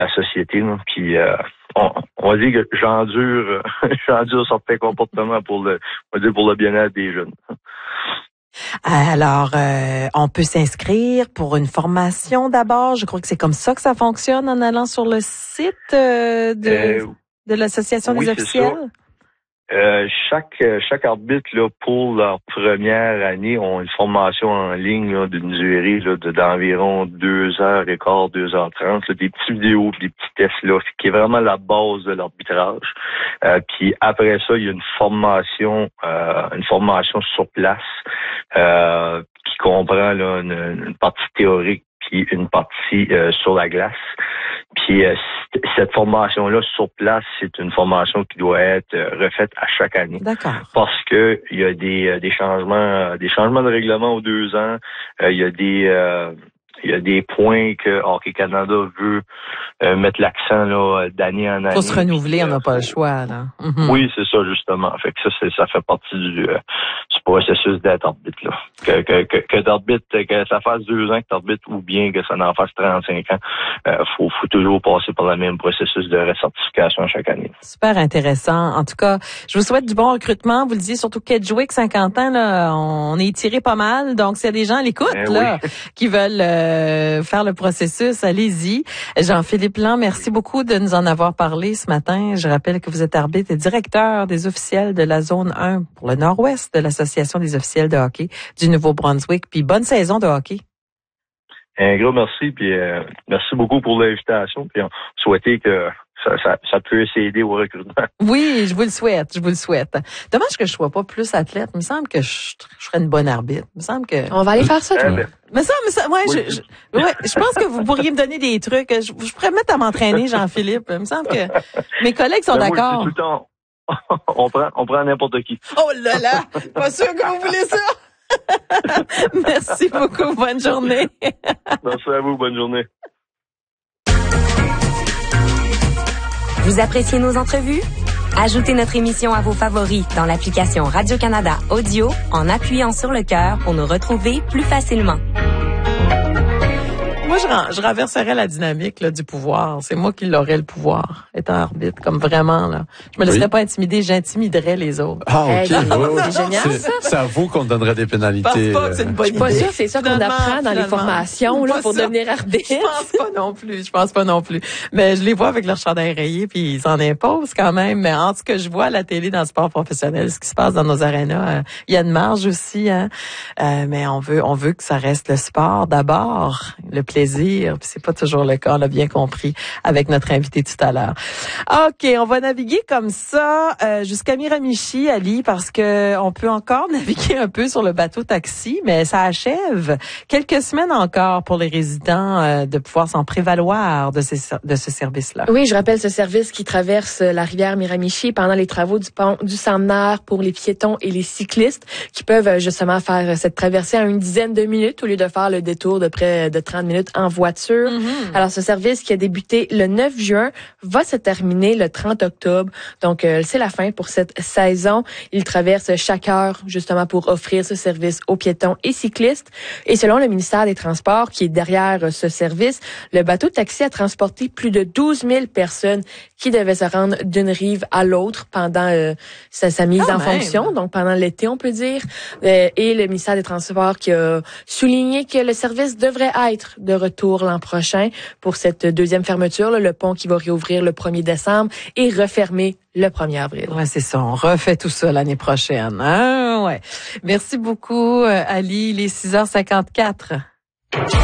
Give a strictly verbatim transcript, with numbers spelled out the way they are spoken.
la société. Là. Puis euh, on, on va dire que j'endure, j'endure certains comportements pour le, on va dire pour le bien-être des jeunes. Alors, euh, on peut s'inscrire pour une formation d'abord. Je crois que c'est comme ça que ça fonctionne en allant sur le site euh, de, euh, de l'Association oui, des officiels. Euh, chaque chaque arbitre là pour leur première année ont une formation en ligne là, d'une durée là, de, d'environ deux heures et quart, deux heures trente, là, des petites vidéos, des petits tests là, qui est vraiment la base de l'arbitrage. Euh, puis après ça, il y a une formation, euh, une formation sur place euh, qui comprend là une, une partie théorique puis une partie euh, sur la glace. Puis euh, cette formation-là sur place, c'est une formation qui doit être euh, refaite à chaque année. D'accord. Parce que il y a des euh, des changements, euh, des changements de règlement aux deux ans. Euh, il y a des euh, il y a des points que Hockey Canada veut euh, mettre l'accent là d'année en année. Faut se renouveler, puis, on n'a euh, pas faut... le choix là. Mm-hmm. Oui, c'est ça justement. Fait que ça, c'est, ça fait partie du, euh, du processus d'être arbitre là. Que que que, que d'arbitre, que ça fasse deux ans que t'arbitres ou bien que ça en fasse trente-cinq ans, euh, faut faut toujours passer par le même processus de recertification chaque année. Super intéressant. En tout cas, je vous souhaite du bon recrutement. Vous le disiez, surtout Kedgewick, cinquante ans là, on est tiré pas mal. Donc s'il y a des gens à l'écoute ben là oui. qui veulent euh, faire le processus, allez-y. Jean-Philippe Land, merci beaucoup de nous en avoir parlé ce matin. Je rappelle que vous êtes arbitre et directeur des officiels de la zone un pour le nord-ouest de l'Association des officiels de hockey du Nouveau-Brunswick. Puis bonne saison de hockey. Un gros merci, puis euh, merci beaucoup pour l'invitation. Puis on souhaitait que ça, ça, ça puisse aider au recrutement. Oui, je vous le souhaite, je vous le souhaite. Dommage que je sois pas plus athlète. Il me semble que je, je serais une bonne arbitre. Il me semble que... On va aller faire ça, toi. Eh ben, Mais ça, mais ça, ouais, oui. je, je, ouais, je pense que vous pourriez me donner des trucs. Je, je pourrais me mettre à m'entraîner, Jean-Philippe. Il me semble que mes collègues sont ben d'accord. Moi, tout le temps, on prend, on prend n'importe qui. Oh là là, pas sûr que vous voulez ça. Merci beaucoup, bonne journée. Merci à vous, bonne journée. Vous appréciez nos entrevues? Ajoutez notre émission à vos favoris dans l'application Radio-Canada Audio en appuyant sur le cœur pour nous retrouver plus facilement. Moi, je, je renverserais la dynamique là, du pouvoir. C'est moi qui l'aurais le pouvoir, étant arbitre, comme vraiment. Là. Je me laisserais oui. pas intimider, j'intimiderais les autres. Ah, OK. Hey, oui, oui. C'est génial, c'est, ça. C'est à vous qu'on donnerait des pénalités. Je pense pas que c'est une bonne idée. Je suis pas sûre que c'est ça qu'on apprend dans finalement. les formations là, pour ça. devenir arbitre. Je pense pas non plus. Je pense pas non plus. Mais je les vois avec leur chandail rayé, puis ils s'en imposent quand même. Mais en tout cas, je vois à la télé dans le sport professionnel ce qui se passe dans nos arénas. Euh, il y a une marge aussi, hein. Euh, mais on veut, on veut que ça reste le sport d'abord, le plaisir. Puis c'est pas toujours le cas, on l'a bien compris avec notre invité tout à l'heure. OK, on va naviguer comme ça euh, jusqu'à Miramichi, Ali, parce que on peut encore naviguer un peu sur le bateau taxi, mais ça achève quelques semaines encore pour les résidents euh, de pouvoir s'en prévaloir de, ces, de ce service-là. Oui, je rappelle ce service qui traverse la rivière Miramichi pendant les travaux du pont du Centenaire pour les piétons et les cyclistes qui peuvent justement faire cette traversée en une dizaine de minutes au lieu de faire le détour de près de trente minutes en voiture. Mm-hmm. Alors, ce service qui a débuté le neuf juin va se terminer le trente octobre. Donc, euh, c'est la fin pour cette saison. Il traverse chaque heure, justement, pour offrir ce service aux piétons et cyclistes. Et selon le ministère des Transports, qui est derrière ce service, le bateau taxi a transporté plus de douze mille personnes qui devaient se rendre d'une rive à l'autre pendant euh, sa, sa mise Quand en même. fonction, donc pendant l'été, on peut dire. Euh, et le ministère des Transports qui a souligné que le service devrait être de retour l'an prochain pour cette deuxième fermeture, là, le pont qui va réouvrir le premier décembre et refermer le premier avril. Ouais, c'est ça. On refait tout ça l'année prochaine. Hein? Ouais. Merci beaucoup, Ali. Il est six heures cinquante-quatre.